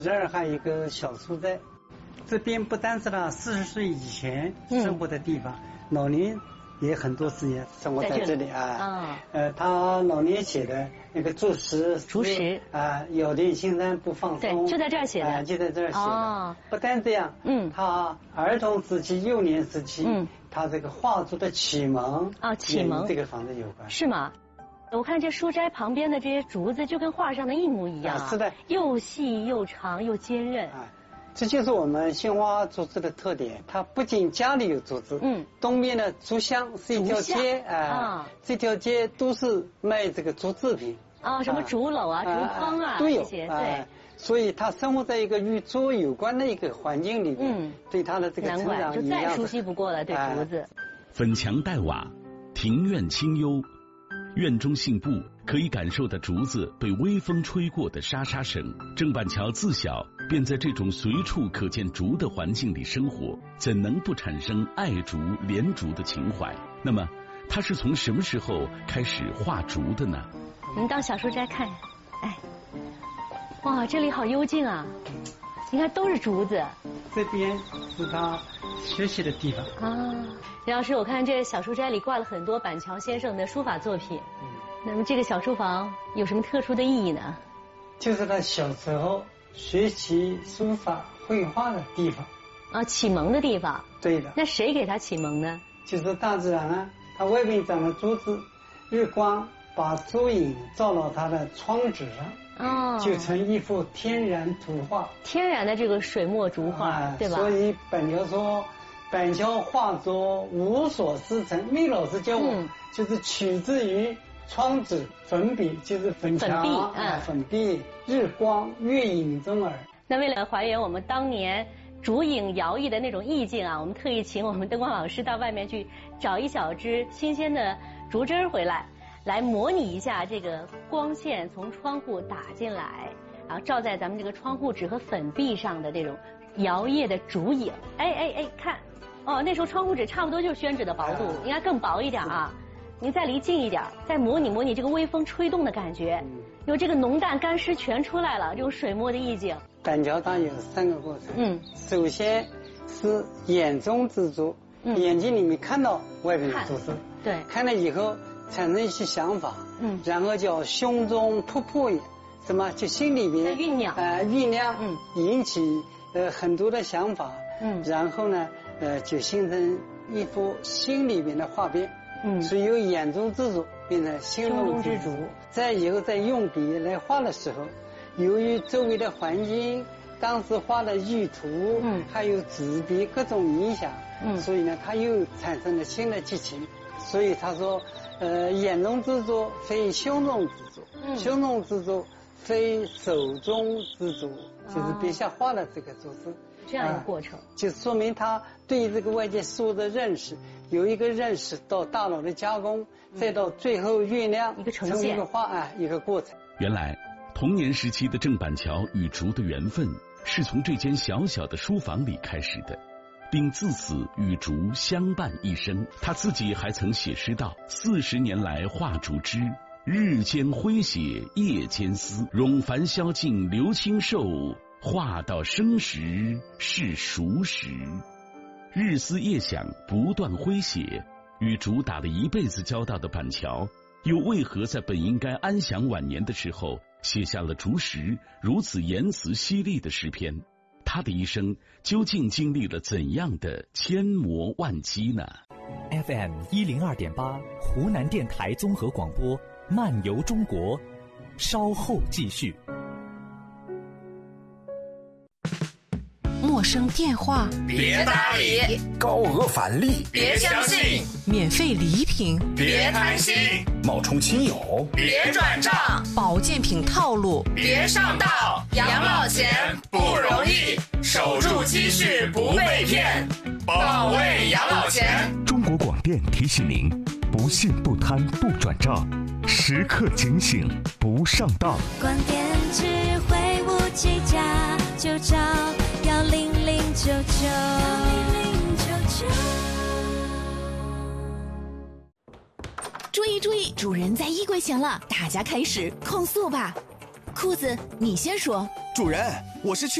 这儿还有一个小书斋，这边不单是他40岁以前生活的地方，老年也很多时间生活在这里啊。他老年写的那个竹石啊，有的青山不放松， 对，就在这儿写的， 就在这儿写的。不但这样，他儿童时期、幼年时期，他这个画作的启蒙启蒙这个房子有关， 是吗？我看这书斋旁边的这些竹子就跟画上的一模一样， 是的， 又细又长又坚韧。 这就是我们杏花竹子的特点，它不仅家里有竹子，东边的竹乡是一条街这条街都是卖这个竹制品什么竹篓啊、竹筐啊都有， 对。 所以他生活在一个与竹有关的一个环境里面，对他的这个成长就再熟悉不过了，对竹子。 粉墙黛瓦，庭院清幽。院中信步，可以感受到竹子被微风吹过的沙沙声。郑板桥自小便在这种随处可见竹的环境里生活，怎能不产生爱竹怜竹的情怀？那么他是从什么时候开始画竹的呢？ 您到小书斋看，哇，这里好幽静啊！你看都是竹子。 这边是他学习的地方李老师，我看这小书斋里挂了很多板桥先生的书法作品。那么这个小书房有什么特殊的意义呢？ 就是他小时候学习书法绘画的地方启蒙的地方。 对的。 那谁给他启蒙呢？ 就是大自然他外面长的竹子，日光把竹影照到他的窗纸上，就成一幅天然图画。 天然的这个水墨竹画，对吧？ 所以板桥说，板桥画作无所师承。密老师教我，就是取自于窗纸、粉笔，就是粉墙、粉壁、日光、月影中耳。 那为了还原我们当年竹影摇曳的那种意境我们特意请我们灯光老师到外面去找一小支新鲜的竹枝回来。来模拟一下这个光线从窗户打进来，然后照在咱们这个窗户纸和粉壁上的这种摇曳的竹影。看，那时候窗户纸差不多就是宣纸的薄度，应该更薄一点您再离近一点，再模拟这个微风吹动的感觉，有这个浓淡干湿全出来了，这种水墨的意境。 板桥它有3个过程。首先是眼中之竹，眼睛里面看到外面的竹子， 对， 看了以后产生一些想法，然后叫胸中瀑布也，什么就心里边酝酿，引起很多的想法，然后呢，就形成一幅心里边的画面，所以由眼中之竹变成心中之竹。再以后再用笔来画的时候，由于周围的环境、当时画的意图，还有纸笔各种影响，所以呢，他又产生了新的激情。所以他说。眼中之竹非胸中之竹，胸中之竹非手中之竹，就是笔下画的这个竹子， 这样一个过程， 就说明他对这个外界事物的认识，有一个认识到大脑的加工，再到最后酝酿一个呈现， 一个画一个过程。 原来童年时期的郑板桥与竹的缘分是从这间小小的书房里开始的，并自此与竹相伴一生。他自己还曾写诗道：40年来画竹枝，日间挥写夜间思，冗繁宵尽留清瘦，画到生时是熟时。日思夜想，不断挥写，与竹打了一辈子交道的板桥，又为何在本应该安享晚年的时候，写下了竹石如此言辞犀利的诗篇？他的一生究竟经历了怎样的千磨万击呢？ FM 102.8湖南电台综合广播，漫游中国，稍后继续。 陌生电话别搭理， 高额返利别相信， 免费礼品别贪心， 冒充亲友别转账， 保健品套路别上当。养老钱不容易，守住积蓄不被骗，保卫养老钱。 中国广电提醒您：不信不贪不转账，时刻警醒不上当。 广电智慧无计价，就找10099。 注意注意，主人在衣柜前了，大家开始控诉吧。 裤子，你先说。 主人，我是去